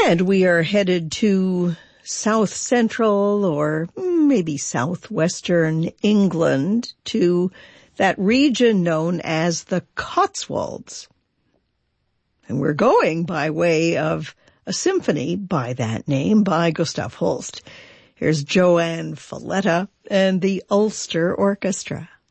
And we are headed to south central or maybe southwestern England, to that region known as the Cotswolds. And we're going by way of a symphony by that name by Gustav Holst. Here's Joanne Falletta and the Ulster Orchestra.